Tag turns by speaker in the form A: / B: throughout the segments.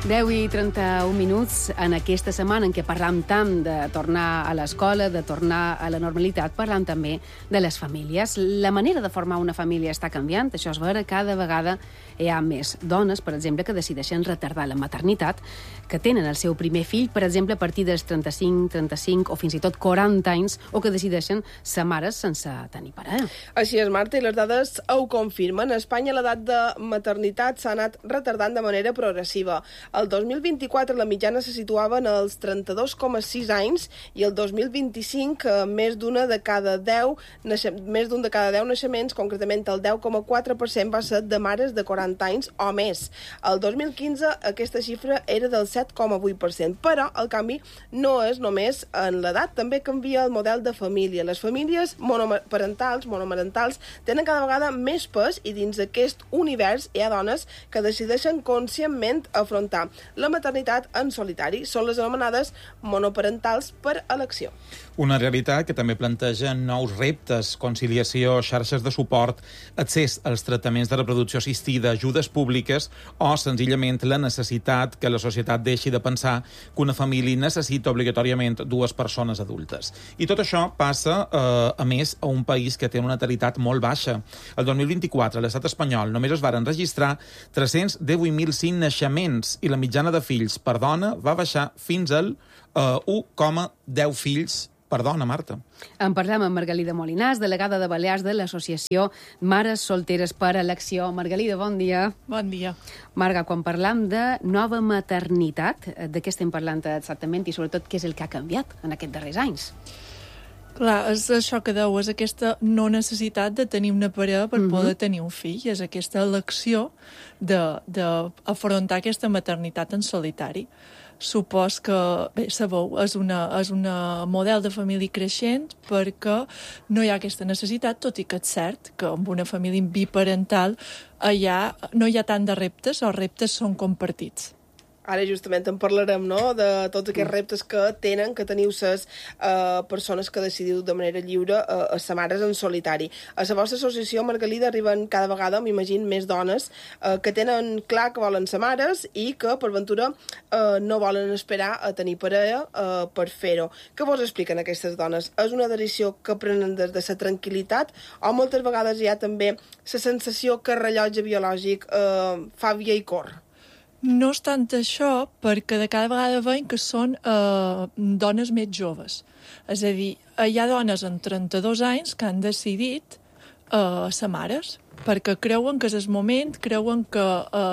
A: 10:31 en aquesta setmana en què parlam tant de tornar a l'escola, de tornar a la normalitat, parlam també de les famílies. La manera de formar una família està canviant, això és vera, cada vegada hi ha més dones, per exemple, que decideixen retardar la maternitat, que tenen el seu primer fill, per exemple, a partir dels 35 o fins i tot 40 anys, o que decideixen ser mares sense tenir parella.
B: Així és, Marta, i les dades ho confirmen. A Espanya l'edat de maternitat s'ha anat retardant de manera progressiva. El 2024 la mitjana se situava en els 32,6 anys i el 2025 més d'un de cada 10 naixements, concretament el 10,4% va ser de mares de 40 anys o més. El 2015 aquesta xifra era del 7,8%, però el canvi no és només en l'edat, també canvia el model de família. Les famílies monomarentals, tenen cada vegada més pes i dins d'aquest univers hi ha dones que decideixen conscientment afrontar la maternitat en solitari. Són les anomenades monoparentals per elecció.
C: Una realitat que també planteja nous reptes, conciliació, xarxes de suport, accés als tractaments de reproducció assistida, ajudes públiques o, senzillament, la necessitat que la societat deixi de pensar que una família necessita obligatòriament dues persones adultes. I tot això passa, a més, a un país que té una natalitat molt baixa. El 2024, a l'estat espanyol, només es varen registrar 318.005 naixements i la mitjana de fills per dona va baixar fins al 1,10 fills per dona, Marta.
A: En parlem amb Margalida Molinàs, delegada de Balears de l'Associació Mares Solteres per Elecció. Margalida, bon dia.
D: Bon dia.
A: Marga, quan parlam de nova maternitat, de què estem parlant exactament i sobretot què és el que ha canviat en aquests darrers anys?
D: Clar, és això que deu, és aquesta no necessitat de tenir una parella per poder tenir un fill, és aquesta elecció d'afrontar aquesta maternitat en solitari. Supos que, bé, sabeu, és un model de família creixent perquè no hi ha aquesta necessitat, tot i que és cert que amb una família biparental no hi ha tant de reptes, o reptes són compartits.
B: Ara justament en parlarem, no?, de tots aquests reptes que teniu les persones que decidiu de manera lliure a ser mares en solitari. A la vostra associació, Margalida, arriben cada vegada, m'imagino, més dones que tenen clar que volen ser mares i que, per ventura, no volen esperar a tenir parella per fer-ho. Què vos expliquen aquestes dones? És una decisió que prenen des de la tranquil·litat o moltes vegades hi ha també la sensació que el rellotge biològic fa via i corre?
D: No és tant això, perquè de cada vegada veiem que són dones més joves. És a dir, hi ha dones amb 32 anys que han decidit ser mares, perquè creuen que és el moment, creuen que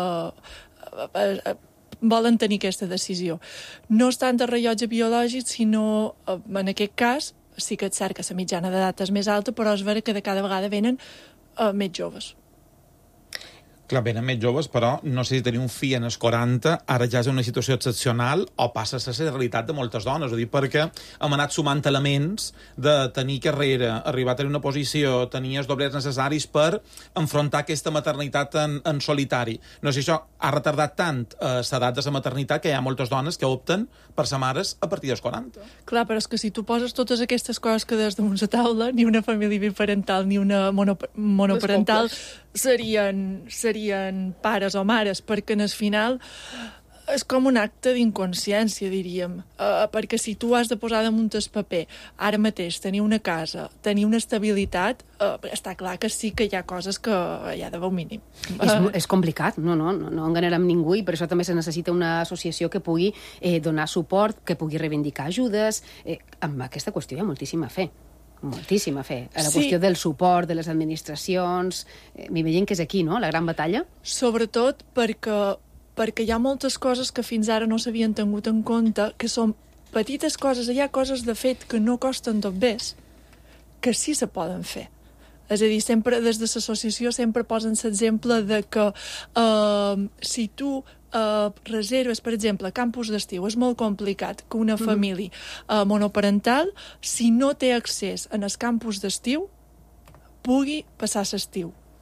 D: volen tenir aquesta decisió. No és tant el rellotge biològic, sinó, en aquest cas, sí que és cert que la mitjana d'edat és més alta, però és vera que de cada vegada venen més joves.
C: Clar, venen més joves, però no sé si tenir un fill en els 40 ara ja és una situació excepcional o passa a ser la realitat de moltes dones. Ho dic perquè hem anat sumant elements de tenir carrera, arribar a tenir una posició, tenir els doblers necessaris per enfrontar aquesta maternitat en solitari. No sé si això ha retardat tant l'edat de la maternitat que hi ha moltes dones que opten per ser mares a partir dels 40.
D: Clar, però és que si tu poses totes aquestes coses que des damunt la taula, ni una família biparental ni una monoparental serien pares o mares, perquè en el final és com un acte d'inconsciència, diríem, perquè si tu has de posar damunt el paper, ara mateix tenir una casa, tenir una estabilitat, està clar que sí que hi ha coses que hi ha de veu mínim.
A: És complicat, no enganarem ningú i per això també se necessita una associació que pugui donar suport, que pugui reivindicar ajudes. Amb aquesta qüestió hi ha moltíssima fe. Moltíssima fe. A la qüestió del suport de les administracions, m'imagino que és aquí, no?, la gran batalla.
D: Sobretot perquè hi ha moltes coses que fins ara no s'havien tingut en compte, que són petites coses, hi ha coses de fet que no costen tot bes, que sí se poden fer. És a dir, sempre des de l'associació sempre posen l'exemple de que si tu reserves, per exemple, campus d'estiu, és molt complicat que una família monoparental, si no té accés en el campus d'estiu, pugui passar l'estiu.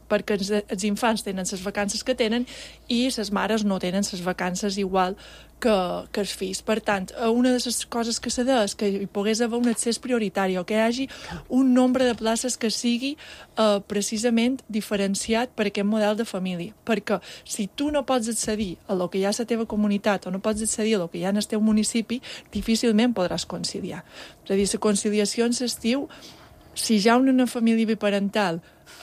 D: perquè els infants tenen les vacances que tenen i les mares no tenen les vacances igual que els fills. Per tant, una de les coses que s'ha de és que hi pogués haver un accés prioritari o que hi hagi un nombre de places que sigui precisament diferenciat per aquest model de família. Perquè si tu no pots accedir a lo que hi ha a la teva comunitat o no pots accedir a lo que hi ha en el teu municipi, difícilment podràs conciliar. És a dir, la conciliació en l'estiu, si ja una família biparental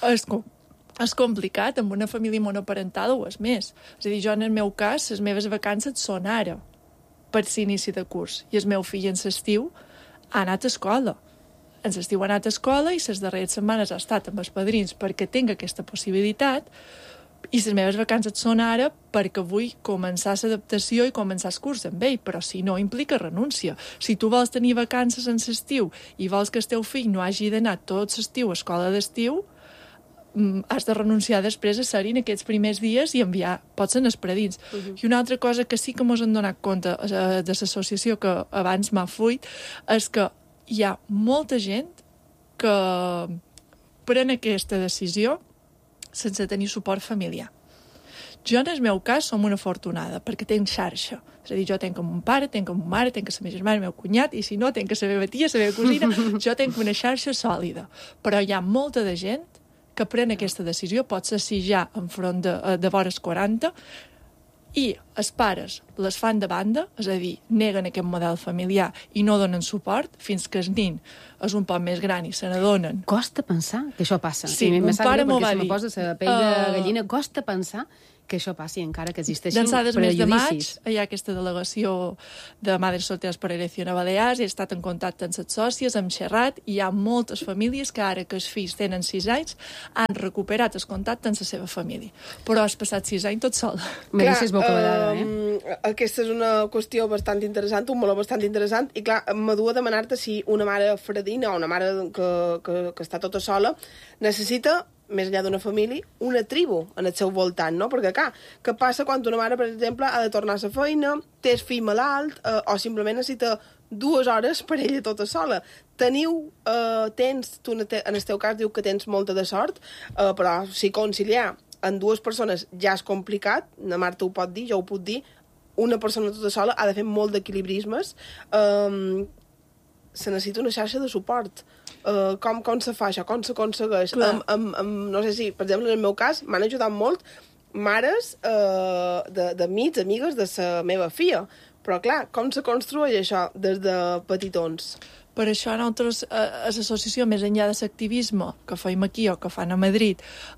D: és complicat, amb una família monoparental ho és més. És a dir, jo en el meu cas, les meves vacances són ara, per l'inici de curs, i el meu fill en l'estiu ha anat a escola. En l'estiu ha anat a escola i les darreres setmanes ha estat amb els padrins perquè tinc aquesta possibilitat, i les meves vacances són ara perquè vull començar l'adaptació i començar el curs amb ell, però si no implica renúncia. Si tu vols tenir vacances en l'estiu i vols que el teu fill no hagi d'anar tot l'estiu a escola d'estiu, has de renunciar després a ser-hi en aquests primers dies i enviar, pots anar predins. I una altra cosa que sí que mos han donat compte de l'associació que abans m'ha fuit és que hi ha molta gent que pren aquesta decisió sense tenir suport familiar. Jo, en el meu cas, som una afortunada, perquè tenc xarxa. És a dir, jo tenc amb mon pare, tenc amb mon mare, tenc amb la meva germana, el meu cunyat, i si no, tenc amb la meva tia, la meva cosina, jo tenc una xarxa sòlida. Però hi ha molta de gent que pren aquesta decisió, pot ser si ja enfront de vores 40, i els pares les fan de banda, és a dir, neguen aquest model familiar i no donen suport fins que el nin és un poc més gran i se n'adonen.
A: Costa pensar que això passa.
D: Sí, mon pare m'ho va dir.
A: Se me posa la pell de gallina. Costa pensar que això passi encara que existeixin
D: prejudicis. D'ençà del mes de maig hi ha aquesta delegació de Madres Solteres per Elecció a Balears, he estat en contacte amb les sòcies, hem xerrat, i hi ha moltes famílies que ara que els fills tenen 6 anys han recuperat el contacte amb la seva família. Però has passat 6 anys tot sol.
A: Me deixes bocabadada,
B: Aquesta és una qüestió bastant interessant, un meló bastant interessant, i clar, m'adu a demanar-te si una mare fredina o una mare que està tota sola necessita, més enllà d'una família, una tribu en el seu voltant, no? Perquè, clar, què passa quan una mare, per exemple, ha de tornar a la feina, té el fill malalt, o simplement necessita 2 hores per ella tota sola? Tu en el teu cas, diu que tens molta de sort, però si conciliar en 2 persones ja és complicat, la Marta ho pot dir, jo ho puc dir, una persona tota sola ha de fer molt d'equilibrismes, se necessita una xarxa de suport. Com se fa això? Com s'aconsegueix? No sé si, per exemple, en el meu cas, m'han ajudat molt mares d'amics, amigues de la meva filla. Però, clar, com se construeix això des de petitons?
D: Per això nosaltres, a l'associació, més enllà de l'activisme que feim aquí o que fan a Madrid,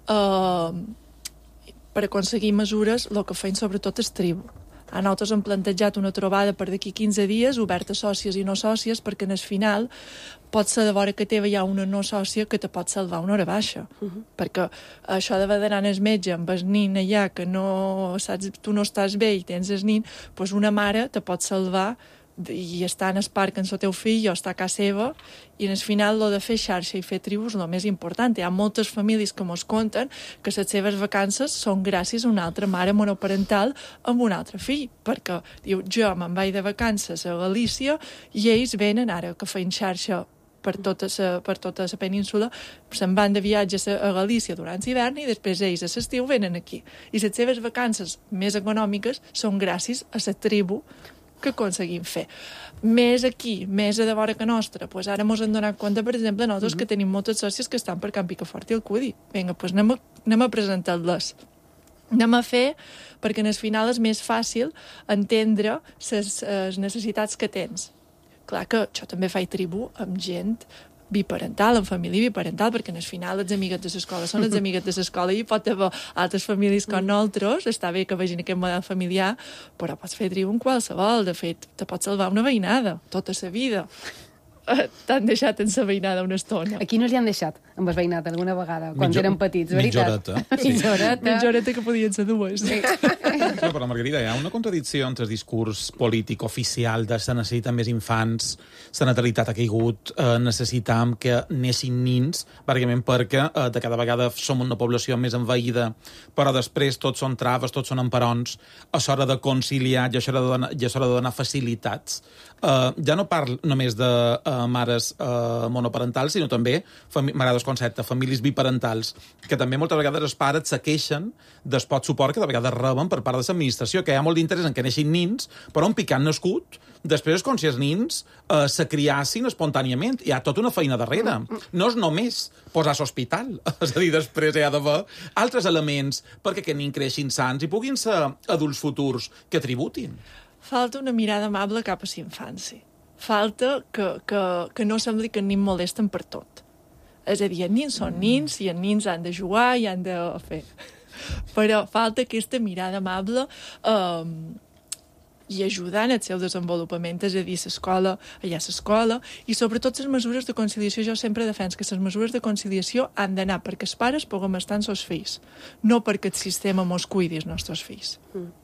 D: per aconseguir mesures, el que feim sobretot és tribu. Nosaltres hem plantejat una trobada per d'aquí 15 dies, oberta a sòcies i no sòcies, perquè en el final pot ser de vora que teva hi ha una no sòcia que te pot salvar una hora baixa. Perquè això d'haver d'anar al metge amb el nin allà, que no saps, tu no estàs bé i tens el nin, doncs una mare te pot salvar i estar en el parc amb el teu fill o estar a casa seva, i en el final lo de fer xarxa i fer tribus el més important. Hi ha moltes famílies que mos conten que les seves vacances són gràcies a una altra mare monoparental amb un altre fill, perquè diu, jo me'n vaig de vacances a Galícia i ells venen ara que feien xarxa per tota la península, se'n van de viatge a Galícia durant l'hivern i després ells a l'estiu venen aquí. I les seves vacances més econòmiques són gràcies a la tribu que aconseguim fer. Més aquí, més a de vora que nostra, pues ara mos hem donat compte, per exemple, nosaltres que tenim moltes sòcies que estan per Can Picafort i el Cudi. Vinga, pues anem a presentar-les. Anem a fer, perquè en el final és més fàcil entendre les necessitats que tens. Clar que jo també faig tribu amb gent biparental, amb família biparental, perquè en el final les amigues de l'escola són les amigues de l'escola i pot haver altres famílies com nosaltres, està bé que vegin aquest model familiar, però pots fer tribu en qualsevol, de fet, te pot salvar una veïnada, tota la vida. T'han deixat en la veïnada una estona.
A: Aquí no li han deixat amb el veïnat alguna vegada, quan eren petits, veritat?
C: Mitja
D: horeta que podien ser 2. Sí.
C: Però, Margarida, hi ha una contradicció entre el discurs polític oficial de se necessiten més infants, la natalitat ha caigut, necessitam que anessin nins, bàsicament perquè de cada vegada som una població més envaïda, però després tots són traves, tots són emperons, és hora de conciliar i és hora de donar facilitats. Ja no parlo només de mares monoparentals, sinó també m'agrada concepte, famílies biparentals, que també moltes vegades els pares se queixen del poc suport que de vegades reben per part de l'administració, que hi ha molt d'interès en que neixin nins, però un picant nascut, després és com si els nins se criassin espontàniament. Hi ha tota una feina darrere. No és només posar l'hospital. És a dir, després hi ha d'haver altres elements perquè aquest nin creixin sants i puguin ser adults futurs que tributin.
D: Falta una mirada amable cap a l'infància. Falta que no sembli que els nins molesten per tot. És a dir, els nins són nins i els nins han de jugar i han de fer. Però falta aquesta mirada amable i ajudant el seu desenvolupament, és a dir, l'escola, allà l'escola, i sobretot les mesures de conciliació. Jo sempre defenso que les mesures de conciliació han d'anar perquè els pares puguem estar amb els fills, no perquè el sistema mos cuidi els nostres fills.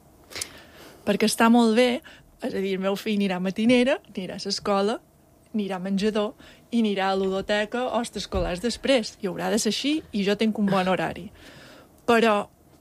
D: Perquè està molt bé, és a dir, el meu fill anirà a matinera, anirà a l'escola, anirà a menjador i anirà a ludoteca o als escolars després. I haurà de ser així i jo tinc un bon horari. Però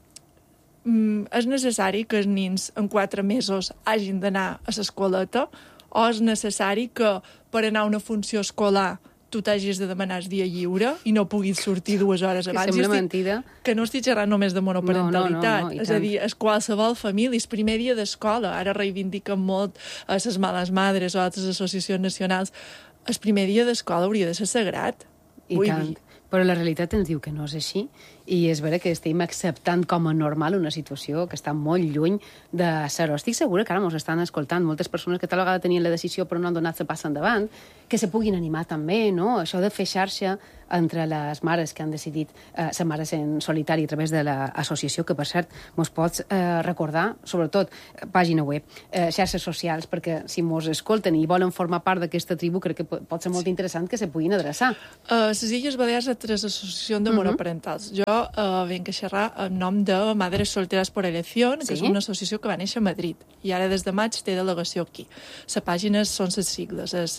D: és necessari que els nins en 4 mesos hagin d'anar a l'escoleta o és necessari que per anar a una funció escolar tu t'hagis de demanar el dia lliure i no puguis sortir 2 hores abans.
A: Que sembla mentida.
D: Que no estic xerrant només de monoparentalitat.
A: No,
D: és a dir, és qualsevol família, el primer dia d'escola. Ara reivindiquen molt a les males madres o altres associacions nacionals. El primer dia d'escola hauria de ser sagrat.
A: I tant. Però la realitat ens diu que no és així i és vera que estem acceptant com a normal una situació que està molt lluny de ser-ho. Estic segura que ara ens estan escoltant moltes persones que tal vegada tenien la decisió però no han donat la passa endavant, que se puguin animar també, no? Això de fer xarxa entre les mares que han decidit ser mares en solitari a través de l'associació, que per cert mos pots recordar, sobretot pàgina web, xarxes socials, perquè si mos escolten i volen formar part d'aquesta tribu crec que pot ser molt interessant que se puguin adreçar.
D: Les Illes Balears a tres associacions de monoparentals. Jo venc a xerrar en nom de Madres Solteras por Elección, que és una associació que va néixer a Madrid i ara des de maig té delegació aquí. Les pàgines són les sigles, és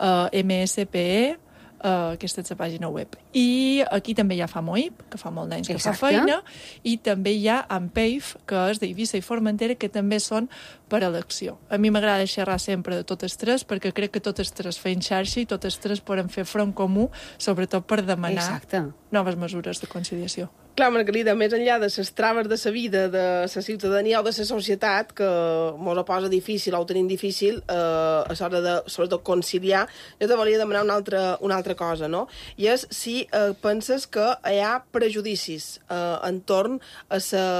D: MSPE, aquesta és la pàgina web. I aquí també hi ha FAMOIP, que fa molt d'anys que fa feina, i també hi ha AMPEIF, que és d'Eivissa i Formentera, que també són per elecció. A mi m'agrada xerrar sempre de totes tres, perquè crec que totes tres feien xarxa i totes tres poden fer front comú, sobretot per demanar noves mesures de conciliació.
B: Clar, Margalida, més enllà de les traves de la vida, de la ciutadania o de la societat, que mos ho posa difícil o ho tenim difícil a l'hora de, sobretot, conciliar, jo te volia demanar una altra cosa, no? I és si penses que hi ha prejudicis entorn a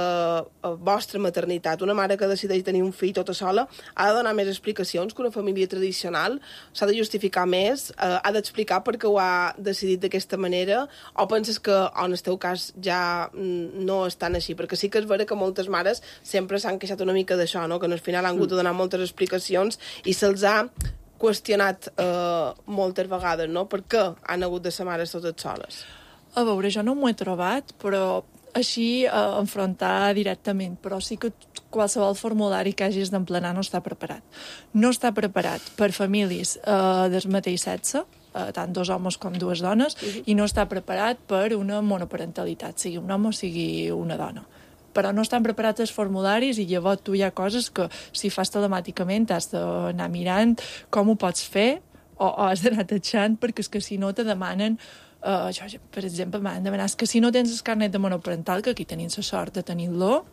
B: la vostra maternitat. Una mare que decideix tenir un fill tota sola ha de donar més explicacions que una família tradicional, s'ha de justificar més, ha d'explicar per què ho ha decidit d'aquesta manera, o penses que, en el teu cas, ja no estan així, perquè sí que és vera que moltes mares sempre s'han queixat una mica d'això, no? Que al final han hagut de donar moltes explicacions i se'ls ha qüestionat moltes vegades, no? Per què han hagut de ser mares totes soles?
D: A veure, jo no m'ho he trobat, però així enfrontar directament, però sí que qualsevol formulari que hagis d'emplenar no està preparat. No està preparat per famílies del mateix sexe, tant 2 homes com 2 dones, i no està preparat per una monoparentalitat, sigui un home o sigui una dona. Però no estan preparats els formularis i llavors tu hi ha coses que si fas telemàticament has d'anar mirant com ho pots fer o has d'anar tatxant, perquè és que si no te demanen això, per exemple, m'han demanat que si no tens el carnet de monoparental, que aquí tenim la sort de tenir-lo,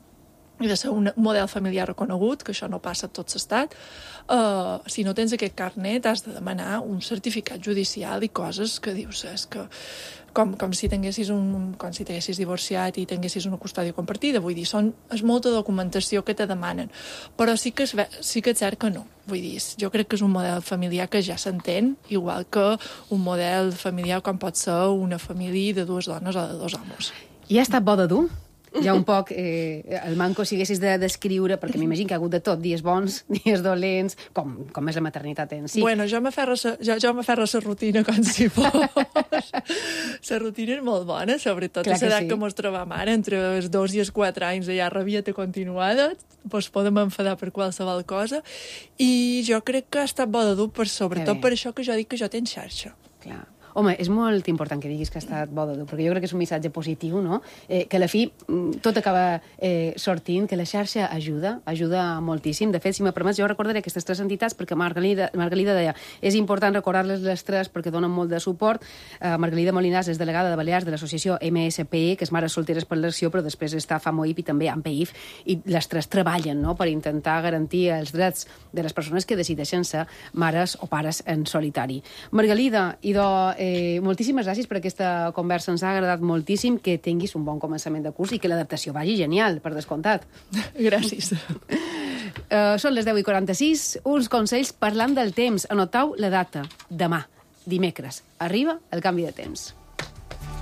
D: i de ser un model familiar reconegut, que això no passa a tot l'estat, si no tens aquest carnet has de demanar un certificat judicial i coses que dius, és que com si t'haguessis divorciat i tinguessis una custòdia compartida, vull dir, és molta documentació que te demanen, però sí que és cert que no, vull dir, jo crec que és un model familiar que ja s'entén, igual que un model familiar com pot ser una família de 2 dones o de 2 homes.
A: I ha estat bo de dur? Ja un poc, el manco, si haguessis de descriure, perquè m'imagino que ha hagut de tot, dies bons, dies dolents, com és la maternitat en si.
D: Bueno, jo m'aferro la rutina com si fos. La rutina és molt bona, sobretot a l'edat que mos trobam ara, entre els 2 i els 4 anys, ja rabieta continuada, doncs podem enfadar per qualsevol cosa, i jo crec que ha estat bo de dur, sobretot per això que jo dic que jo tenc xarxa.
A: Clar. Home, és molt important que diguis que ha estat bo de dur, perquè jo crec que és un missatge positiu, no? Que a la fi tot acaba sortint, que la xarxa ajuda moltíssim. De fet, si me permets, jo recordaré aquestes tres entitats perquè Margalida deia és important recordar-les les tres perquè donen molt de suport. Margalida Molinàs és delegada de Balears de l'associació MSPE, que és Mares Solteres per l'Elecció, però després està FAMOIP i també AMPEIF, i les tres treballen, no?, per intentar garantir els drets de les persones que decideixen ser mares o pares en solitari. Margalida, idò, moltíssimes gràcies per aquesta conversa, ens ha agradat moltíssim, que tinguis un bon començament de curs i que l'adaptació vagi genial, per descomptat.
D: Gràcies.
A: Són les 10:46, uns consells parlant del temps. Anotau la data, demà, dimecres. Arriba el canvi de temps.